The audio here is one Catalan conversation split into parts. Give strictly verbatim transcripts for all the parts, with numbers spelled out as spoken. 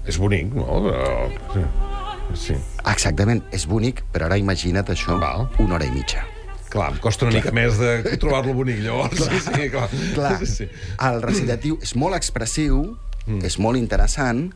És bonic, no? Però... Sí. Exactament, és bonic, però ara imagina't això, Val. una hora i mitja. Clar, em costa una clar. mica més de trobar-lo bonic, llavors. Clar. Sí, sí, clar. clar. Sí, sí. El recitatiu és molt expressiu, mm. és molt interessant,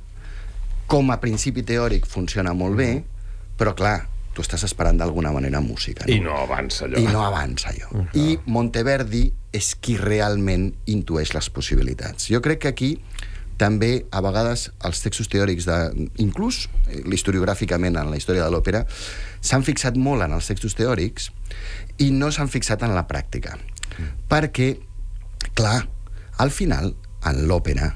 com a principi teòric funciona molt bé, però clar, tu estàs esperant d'alguna manera música. No? I no avança allò. I no avança allò. Uh -huh. I Monteverdi és qui realment intueix les possibilitats. Jo crec que aquí també, a vegades, els textos teòrics, de, inclús historiogràficament en la història de l'òpera, s'han fixat molt en els textos teòrics i no s'han fixat en la pràctica. Mm. Perquè, clar, al final, en l'òpera,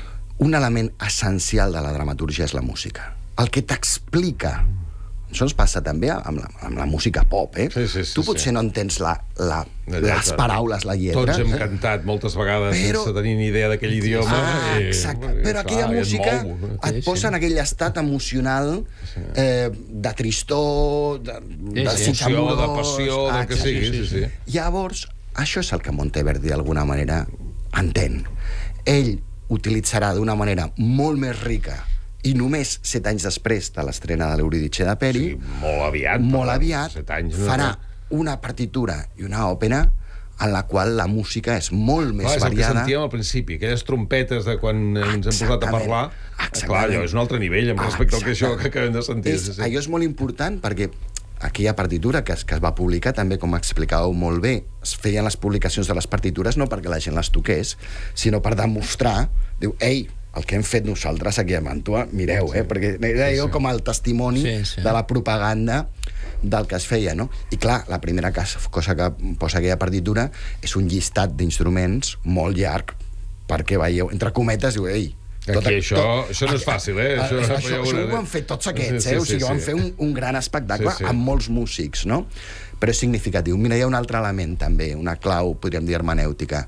un element essencial de la dramaturgia és la música. El que t'explica... Això ens passa també amb la, amb la música pop, eh? Sí, sí, sí, tu potser sí. no entens la, la, les paraules, la lletra. Tots hem cantat moltes vegades però... sense tenir ni idea d'aquell idioma. Ah, exacte. I, però aquella clar, música et, mou, et sí, posa sí. en aquell estat emocional eh, de tristor, de, sí, de sí. Emoció, de passió, del que sigui. Sí, sí, sí. Llavors, això és el que Monteverdi d'alguna manera entén. Ell utilitzarà d'una manera molt més rica i només set anys després de l'estrena de l'Euridice de Peri, sí, molt aviat, molt aviat anys, farà no? una partitura i una òpera en la qual la música és molt més clar, és variada. És el que sentíem al principi, aquelles trompetes de quan ens hem posat a parlar. Clar, allò és un altre nivell amb respecte al que això que acabem de sentir. És, sí, sí. Allò és molt important perquè aquella partitura que es, que es va publicar també, com explicàveu molt bé, es feien les publicacions de les partitures no perquè la gent les toqués, sinó per demostrar, diu, ei, el que hem fet nosaltres aquí a Màntua, mireu, eh? Perquè era allò com el testimoni sí, sí. de la propaganda del que es feia, no? I clar, la primera cosa que posa aquella partitura és un llistat d'instruments molt llarg, perquè veieu, entre cometes, diu, ei, tot, aquí això, tot, això no és fàcil, eh? Això, això, això, això ho han fet tots aquests, eh? Sí, sí, o sigui, sí, sí. van fer un, un gran espectacle sí, sí. amb molts músics, no? Però és significatiu. Mira, hi ha un altre element, també, una clau, podríem dir, hermenèutica.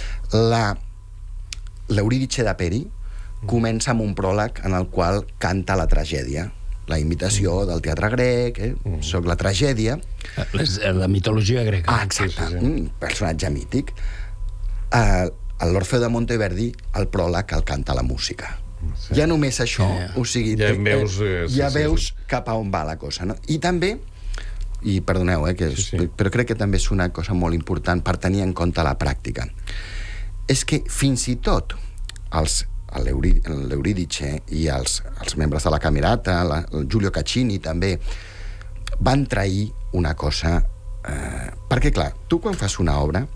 La... L'Euridice de Peri comença amb un pròleg en el qual canta la tragèdia, la imitació del teatre grec, eh? Mm. Soc la tragèdia. La, la mitologia grega. Ah, exacte, sí, sí, sí. un personatge mític. Uh, a l'Orfeo de Monteverdi, el pròleg el canta la música. Sí. Ja només això, ja, ja. o sigui... Ja veus, eh, ja sí, veus sí, sí. cap a on va la cosa, no? I també, i perdoneu, eh, que és, sí, sí. però crec que també és una cosa molt important per tenir en compte la pràctica. És que fins i tot els l'Euridice i els, els membres de la Camerata, la, el Giulio Caccini també, van trair una cosa... Eh, perquè, clar, tu quan fas una obra,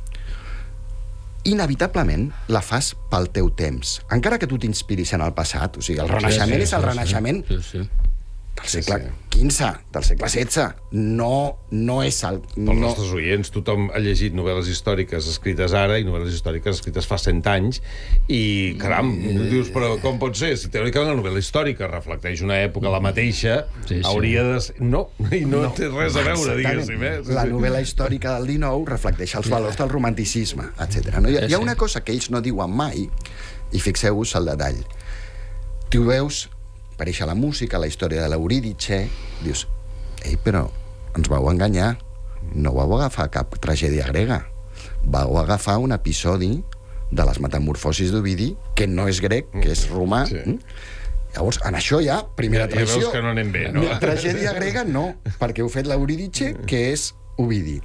inevitablement la fas pel teu temps. Encara que tu t'inspiris en el passat, o sigui, el Renaixement sí, sí, és el sí, Renaixement sí, sí. del segle sí, sí. quinze, del segle setze. No, no és el... Pels no... nostres oients, tothom ha llegit novel·les històriques escrites ara i novel·les històriques escrites fa cent anys i, caram, mm. dius, però com pot ser? Si teòricament la novel·la històrica reflecteix una època la mateixa, sí, sí. hauria de ser... No, i no, no té res a veure, diguéssim. Eh? Sí, la sí. novel·la històrica del dinou reflecteix els valors del romanticisme, etcètera. No? Hi, hi ha una cosa que ells no diuen mai, i fixeu-vos el detall. Tu veus... apareix la música, la història de l'Euridice, dius, ei, però ens vau enganyar, no vau agafar cap tragèdia grega, vau agafar un episodi de les metamorfosis d'Ovidi, que no és grec, que és romà. Sí. Llavors, en això ja, primera ja, traïció. Ja veus que no anem bé, no? Tragèdia grega, no, perquè heu fet l'Euridice, que és Ovidi.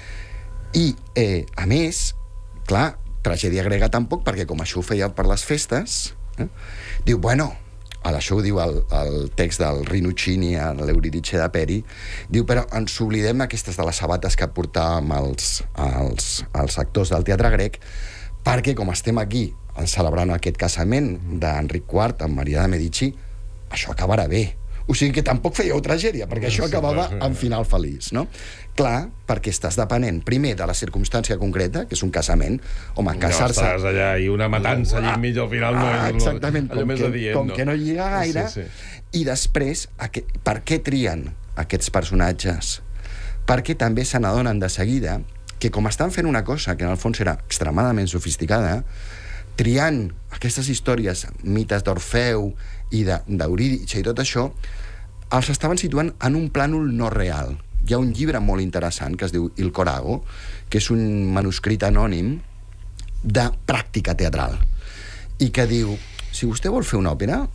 I, eh, a més, clar, tragèdia grega tampoc, perquè com això ho feia per les festes, eh, diu, bueno... això ho diu el, el text del Rinuccini a l'Euridice de Peri, diu, però ens oblidem aquestes de les sabates que portàvem els, els, els actors del teatre grec, perquè com estem aquí celebrant aquest casament d'Enric quart amb Maria de Medici, això acabarà bé. O sigui que tampoc fèieu tragèdia, perquè això acabava amb final feliç, no? Clar, perquè estàs depenent, primer, de la circumstància concreta, que és un casament, home, casar-se... No estàs allà i una matança allà enmig al final no és exactament, allò més adient, com que no lliga gaire, sí, sí. I després, per què trien aquests personatges? Perquè també se n'adonen de seguida que com estan fent una cosa que en el fons era extremadament sofisticada, triant aquestes històries, mites d'Orfeu i d'Euridice i tot això, els estaven situant en un plànol no real. Hi ha un llibre molt interessant que es diu Il Corago, que és un manuscrit anònim de pràctica teatral, i que diu, si vostè vol fer una òpera,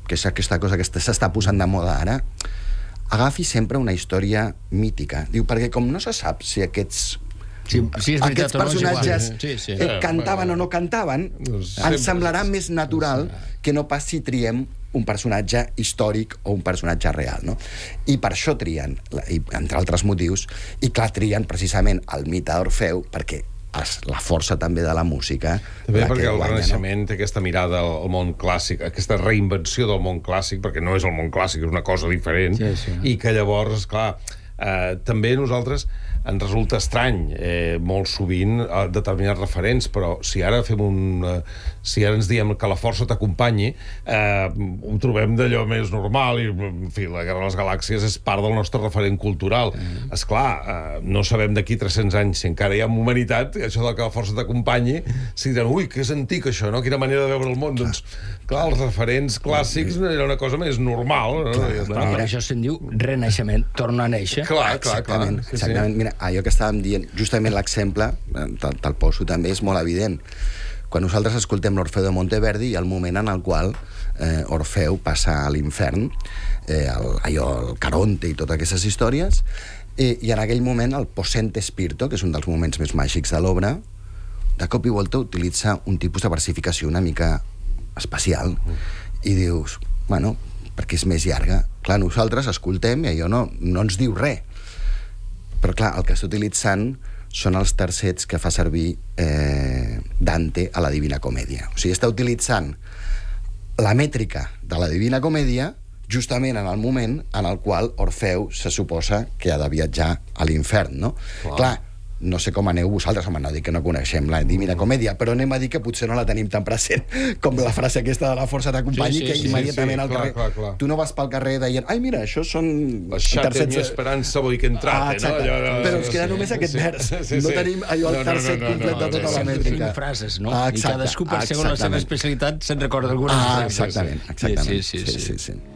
que és aquesta cosa que s'està posant de moda ara, agafi sempre una història mítica. Diu, perquè com no se sap si aquests Sí, sí, és veritat, aquests personatges no, sí, sí. eh, cantaven o no cantaven, ens semblarà més natural que no pas si triem un personatge històric o un personatge real, no? I per això trien, i, entre altres motius, i clar, trien precisament el mite d'Orfeu, perquè és la força també de la música. També perquè el guanya, Renaixement no? té aquesta mirada al món clàssic, aquesta reinvenció del món clàssic, perquè no és el món clàssic, és una cosa diferent, sí, sí. I que llavors, esclar, eh, també nosaltres ens resulta estrany eh, molt sovint eh, determinats referents, però si ara fem un... Eh, si ara ens diem que la força t'acompanyi, eh, ho trobem d'allò més normal i, en fi, la Guerra de les Galàxies és part del nostre referent cultural. Mm. Esclar, eh, no sabem d'aquí tres-cents anys si encara hi ha humanitat, això de que la força t'acompanyi, si diran, ui, que és antic això, no? Quina manera de veure el món. Clar. Doncs, clar, els referents clàssics era una cosa més normal. No? Clar, ja bueno, per això se'n diu Renaixement, torna a néixer. Clar, clar, exactament, clar. Sí, exactament. sí. Mira, allò que estàvem dient, justament l'exemple, te'l te poso també, és molt evident. Quan nosaltres escoltem l'Orfeu de Monteverdi, hi ha el moment en el qual eh, Orfeu passa a l'infern, eh, el, allò, el Caronte i totes aquestes històries, eh, i en aquell moment el Possente Spirito, que és un dels moments més màgics de l'obra, de cop i volta utilitza un tipus de versificació una mica especial, i dius, bueno, perquè és més llarga. Clar, nosaltres escoltem i allò no, no ens diu res. Però clar, el que està utilitzant són els tercets que fa servir eh, Dante a la Divina Comèdia. O sigui, està utilitzant la mètrica de la Divina Comèdia justament en el moment en el qual Orfeu se suposa que ha de viatjar a l'infern, no? Clar. Clar, no sé com aneu vosaltres, home, no dic que no coneixem la Divina Comèdia, però anem a dir que potser no la tenim tan present com la frase aquesta de la força t'acompanyi, sí, sí, que sí, immediatament sí, al clar, carrer... clar, clar. Tu no vas pel carrer deient, ai, mira, això són... Lasciate mi esperanza voi che entrate, ah, exacte. no? Allò, allò, però ens queda sí, només aquest sí, vers. sí, sí, no sí. tenim allò el No, no, tercet no, no, complet no, de tota no, la no, mètrica. frases, no? Ah, I cadascú, per ah, segons la seva exactament. especialitat, se'n recorda alguna Ah, frase. exactament, exactament. Sí, sí, sí. sí, sí. sí, sí.